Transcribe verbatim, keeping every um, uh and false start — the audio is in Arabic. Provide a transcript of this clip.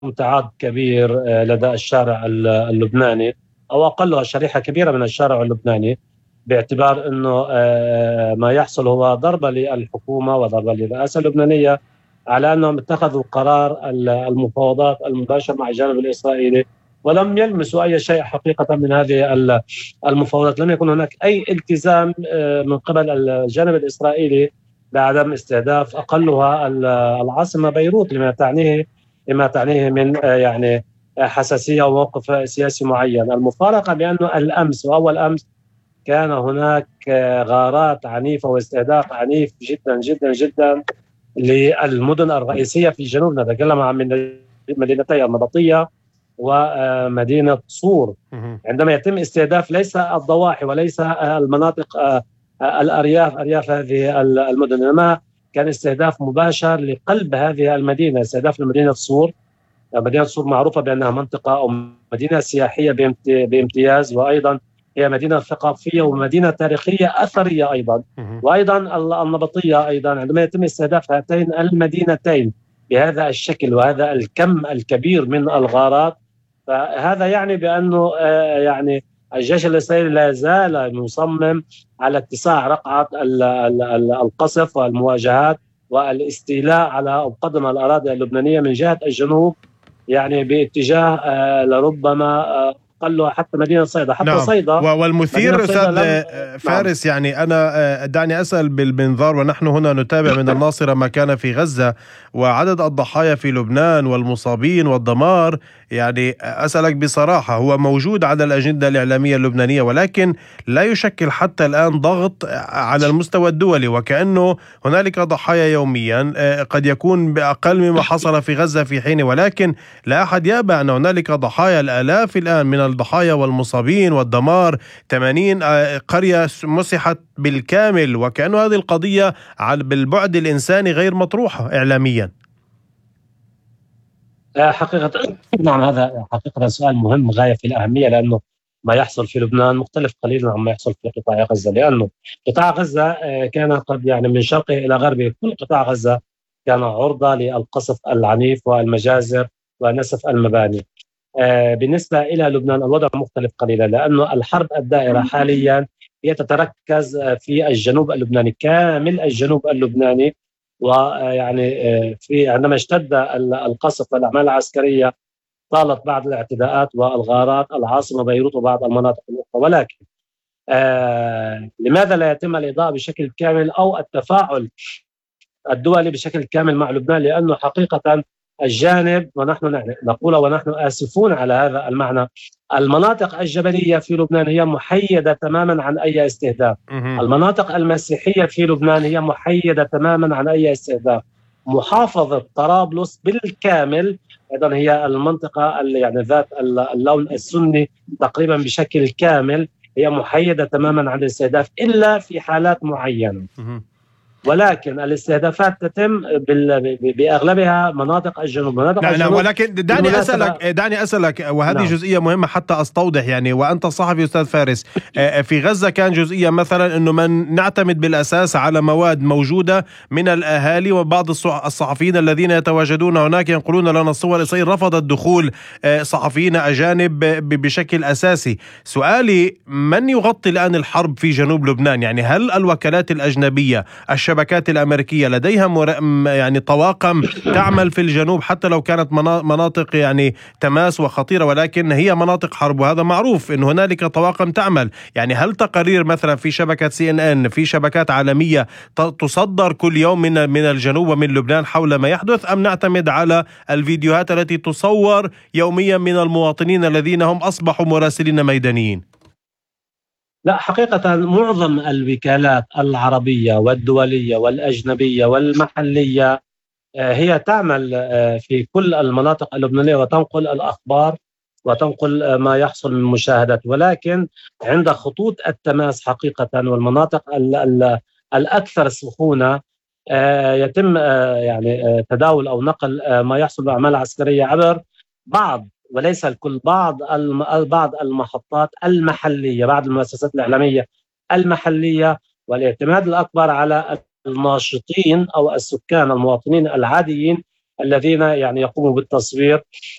امتعاض كبير لدى الشارع اللبناني، أو أقلها شريحة كبيرة من الشارع اللبناني، باعتبار أنه ما يحصل هو ضربة للحكومة وضربة للرئاسة اللبنانية على أنهم اتخذوا قرار المفاوضات المباشرة مع الجانب الإسرائيلي، ولم يلمسوا أي شيء حقيقة من هذه المفاوضات. لم يكن هناك أي التزام من قبل الجانب الإسرائيلي بعدم استهداف أقلها العاصمة بيروت، لما تعنيه لما تعنيه من يعني حساسية وموقف سياسي معين. المفارقة بأنه الأمس وأول أمس كان هناك غارات عنيفة واستهداف عنيف جدا جدا جدا للمدن الرئيسية في جنوب، نتكلم عن مدينتي النبطية ومدينة صور. عندما يتم استهداف ليس الضواحي وليس المناطق الأرياف أرياف هذه المدن، إنما كان استهداف مباشر لقلب هذه المدينة، استهداف لمدينة صور. مدينة صور معروفة بأنها منطقة أو مدينة سياحية بامتياز، وأيضا هي مدينة ثقافية ومدينة تاريخية أثرية أيضا، وأيضا النبطية أيضا. عندما يتم استهداف هاتين المدينتين بهذا الشكل وهذا الكم الكبير من الغارات، فهذا يعني بأنه يعني الجيش الإسرائيلي لا زال مصمم على اتساع رقعة القصف والمواجهات والاستيلاء على مقدم الأراضي اللبنانية من جهة الجنوب، يعني باتجاه لربما قالوا حتى مدينة صيدا، حتى نعم. صيدا. والمثير أستاذ فارس، نعم. يعني أنا دعني أسأل بالمنظار، ونحن هنا نتابع من الناصرة ما كان في غزة وعدد الضحايا في لبنان والمصابين والدمار. يعني أسألك بصراحة، هو موجود على الأجندة الإعلامية اللبنانية، ولكن لا يشكل حتى الآن ضغط على المستوى الدولي، وكأنه هنالك ضحايا يوميا قد يكون بأقل مما حصل في غزة في حين، ولكن لا أحد يأبى أن هنالك ضحايا. الآلاف الآن من الضحايا والمصابين والدمار، ثمانين قرية مسحت بالكامل، وكأن هذه القضية بالبعد الإنساني غير مطروحة إعلاميا. حقيقة نعم، هذا حقيقة سؤال مهم غاية في الأهمية، لأنه ما يحصل في لبنان مختلف قليلا عما يحصل في قطاع غزة، لأنه قطاع غزة كان قد يعني من شرقه إلى غربه كل قطاع غزة كان عرضة للقصف العنيف والمجازر ونسف المباني. بالنسبة إلى لبنان الوضع مختلف قليلا، لأنه الحرب الدائرة حاليا هي تتركز في الجنوب اللبناني، كامل الجنوب اللبناني. ويعني في عندما اشتد القصف والأعمال العسكرية طالت بعض الاعتداءات والغارات العاصمة بيروت وبعض المناطق الأخرى، ولكن آه لماذا لا يتم الإضاءة بشكل كامل أو التفاعل الدولي بشكل كامل مع لبنان؟ لأنه حقيقة الجانب، ونحن نقول ونحن آسفون على هذا المعنى، المناطق الجبلية في لبنان هي محيدة تماما عن أي استهداف. المناطق المسيحية في لبنان هي محيدة تماما عن أي استهداف. محافظة طرابلس بالكامل أيضا هي المنطقة يعني ذات اللون السني تقريبا بشكل كامل، هي محيدة تماما عن الاستهداف إلا في حالات معينة. ولكن الاستهدافات تتم باغلبها مناطق الجنوب. مناطق لا الجنوب لا ولكن دعني اسالك دعني اسالك وهذه نعم. جزئيه مهمه حتى استوضح، يعني وانت صحفي استاذ فارس. في غزه كان جزئيه مثلا انه من نعتمد بالاساس على مواد موجوده من الاهالي، وبعض الصحفيين الذين يتواجدون هناك ينقلون لنا الصور. اسرائيل رفضت دخول صحفيين اجانب بشكل اساسي. سؤالي، من يغطي الان الحرب في جنوب لبنان؟ يعني هل الوكالات الاجنبيه، الشبكات الأمريكية لديها يعني طواقم تعمل في الجنوب، حتى لو كانت مناطق يعني تماس وخطيرة، ولكن هي مناطق حرب، وهذا معروف أن هنالك طواقم تعمل. يعني هل تقارير مثلا في شبكة سي إن إن، في شبكات عالمية تصدر كل يوم من من الجنوب ومن لبنان حول ما يحدث، أم نعتمد على الفيديوهات التي تصور يوميا من المواطنين الذين هم أصبحوا مراسلين ميدانيين؟ لا، حقيقة معظم الوكالات العربية والدولية والأجنبية والمحلية هي تعمل في كل المناطق اللبنانية وتنقل الأخبار وتنقل ما يحصل من مشاهدات، ولكن عند خطوط التماس حقيقة والمناطق الأكثر سخونة يتم يعني تداول أو نقل ما يحصل بأعمال عسكرية عبر بعض وليس الكل، بعض بعض المحطات المحلية، بعض المؤسسات الإعلامية المحلية، والاعتماد الأكبر على الناشطين أو السكان المواطنين العاديين الذين يعني يقوموا بالتصوير